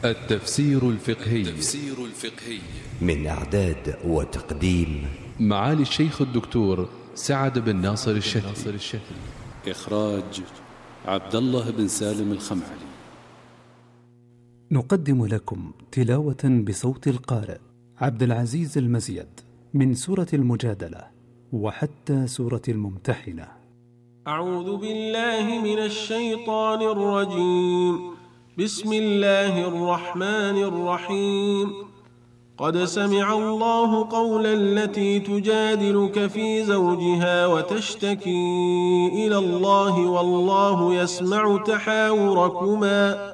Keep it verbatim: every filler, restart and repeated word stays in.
التفسير الفقهي. التفسير الفقهي من إعداد وتقديم معالي الشيخ الدكتور سعد بن ناصر الشتري. إخراج عبد الله بن سالم الخمعلي. نقدم لكم تلاوة بصوت القارئ عبد العزيز المزيد من سورة المجادلة وحتى سورة الممتحنة. أعوذ بالله من الشيطان الرجيم. بسم الله الرحمن الرحيم. قد سمع الله قول التي تجادلك في زوجها وتشتكي إلى الله والله يسمع تحاوركما